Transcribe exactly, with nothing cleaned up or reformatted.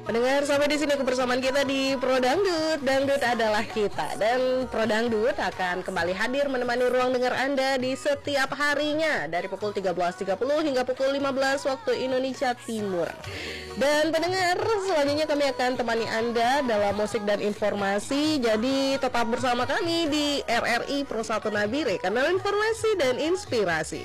Pendengar, sampai di sini kebersamaan kita di Pro Dangdut. Dangdut adalah kita, dan Pro Dangdut akan kembali hadir menemani ruang dengar Anda di setiap harinya dari pukul tiga belas tiga puluh hingga pukul lima belas waktu Indonesia Timur. Dan pendengar, selanjutnya kami akan temani Anda dalam musik dan informasi. Jadi tetap bersama kami di R R I Pro satu Nabire, kanal informasi dan inspirasi.